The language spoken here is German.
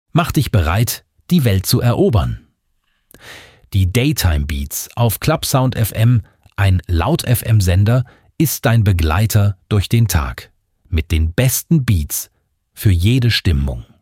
Mach dich bereit, die Welt zu erobern. Die Daytime Beats auf Clubsound FM, ein Laut-FM-Sender, ist dein Begleiter durch den Tag. Mit den besten Beats für jede Stimmung.